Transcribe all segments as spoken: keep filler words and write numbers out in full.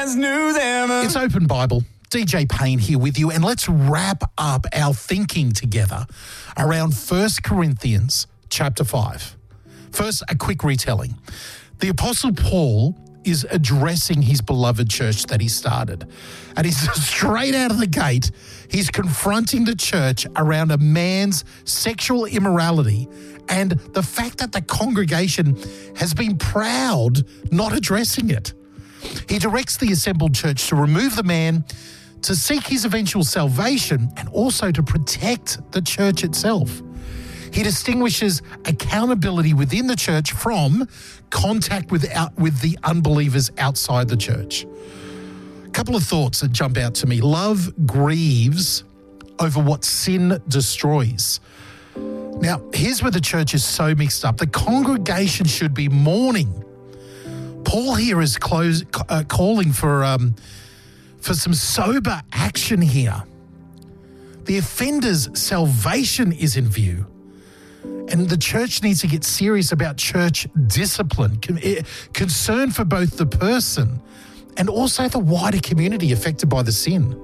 as news ever. It's Open Bible. D J Payne here with you, and let's wrap up our thinking together around First Corinthians chapter five. First, a quick retelling. The Apostle Paul is addressing his beloved church that he started. And he's straight out of the gate, he's confronting the church around a man's sexual immorality and the fact that the congregation has been proud not addressing it. He directs the assembled church to remove the man, to seek his eventual salvation, and also to protect the church itself. He distinguishes accountability within the church from contact with, out, with the unbelievers outside the church. A couple of thoughts that jump out to me. Love grieves over what sin destroys. Now, here's where the church is so mixed up. The congregation should be mourning. Paul here is close, uh, calling for, um, for some sober action here. The offender's salvation is in view. And the church needs to get serious about church discipline, concern for both the person and also the wider community affected by the sin.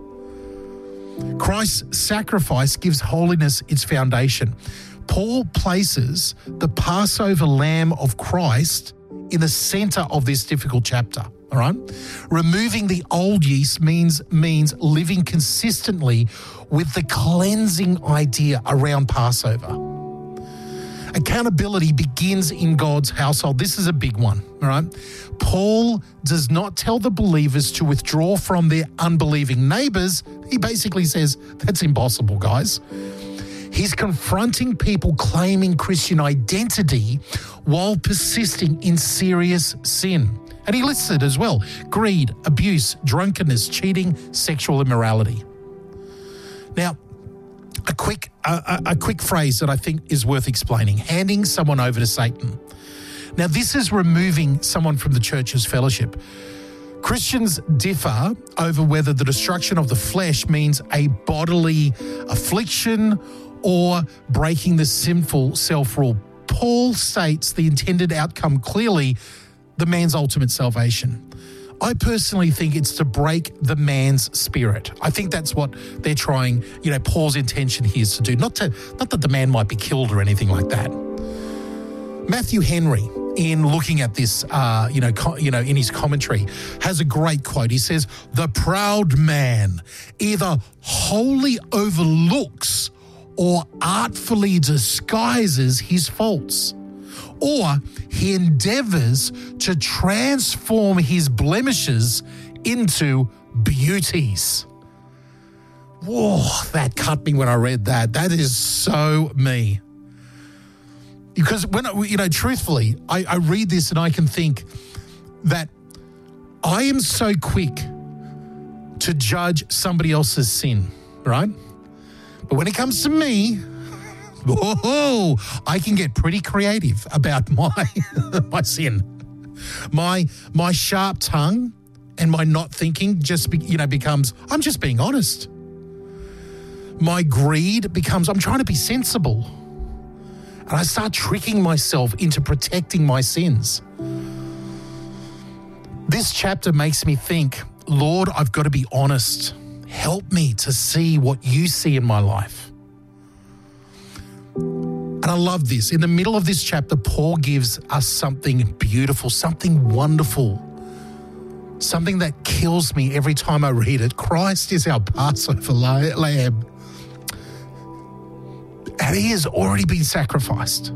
Christ's sacrifice gives holiness its foundation. Paul places the Passover lamb of Christ in the center of this difficult chapter, all right? Removing the old yeast means, means living consistently with the cleansing idea around Passover. Accountability begins in God's household. This is a big one, all right? Paul does not tell the believers to withdraw from their unbelieving neighbors. He basically says, that's impossible, guys. He's confronting people claiming Christian identity while persisting in serious sin. And he lists it as well: greed, abuse, drunkenness, cheating, sexual immorality. Now, A quick, uh, a quick phrase that I think is worth explaining: handing someone over to Satan. Now, this is removing someone from the church's fellowship. Christians differ over whether the destruction of the flesh means a bodily affliction or breaking the sinful self-rule. Paul states the intended outcome clearly: the man's ultimate salvation. I personally think it's to break the man's spirit. I think that's what they're trying, you know, Paul's intention here is to do. Not to, not that the man might be killed or anything like that. Matthew Henry, in looking at this, uh, you know, co- you know, in his commentary, has a great quote. He says, "The proud man either wholly overlooks or artfully disguises his faults, or he endeavors to transform his blemishes into beauties." Whoa, that cut me when I read that. That is so me. Because when, you know, truthfully, I, I read this and I can think that I am so quick to judge somebody else's sin, right? But when it comes to me, oh, I can get pretty creative about my my sin. My my sharp tongue and my not thinking just be, you know becomes I'm just being honest. My greed becomes I'm trying to be sensible. And I start tricking myself into protecting my sins. This chapter makes me think, Lord, I've got to be honest. Help me to see what you see in my life. And I love this. In the middle of this chapter, Paul gives us something beautiful, something wonderful, something that kills me every time I read it. Christ is our Passover lamb. And he has already been sacrificed.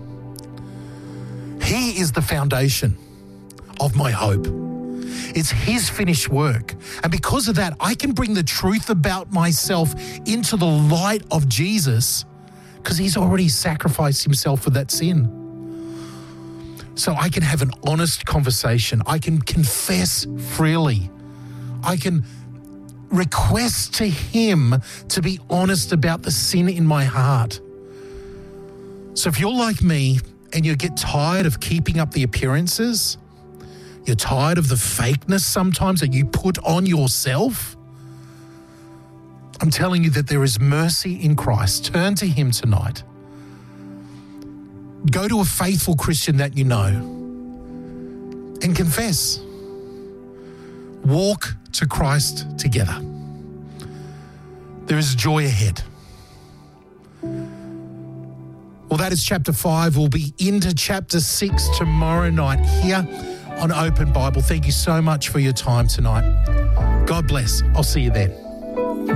He is the foundation of my hope. It's his finished work. And because of that, I can bring the truth about myself into the light of Jesus, because he's already sacrificed himself for that sin. So I can have an honest conversation. I can confess freely. I can request to him to be honest about the sin in my heart. So if you're like me and you get tired of keeping up the appearances, you're tired of the fakeness sometimes that you put on yourself, I'm telling you that there is mercy in Christ. Turn to him tonight. Go to a faithful Christian that you know and confess. walk to Christ together. There is joy ahead. Well, that is chapter five. We'll be into chapter six tomorrow night here on Open Bible. Thank you so much for your time tonight. God bless. I'll see you then.